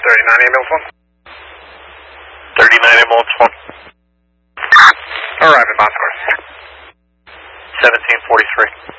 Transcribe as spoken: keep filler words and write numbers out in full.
thirty-nine ambulance one. thirty-nine ambulance one. Arrive at Bosworth. seventeen forty-three.